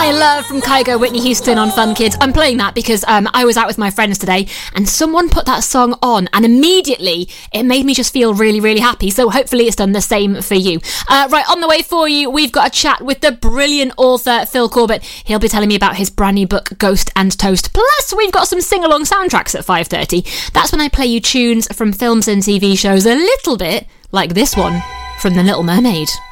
My Love from Kygo, Whitney Houston on Fun Kids. I'm playing that because I was out with my friends today and someone put that song on and immediately it made me just feel really, really happy. So hopefully it's done the same for you. Right, on the way for you, we've got a chat with the brilliant author Phil Corbett. He'll be telling me about his brand new book, Ghost and Toast. Plus, we've got some sing-along soundtracks at 5:30. That's when I play you tunes from films and TV shows a little bit like this one from The Little Mermaid.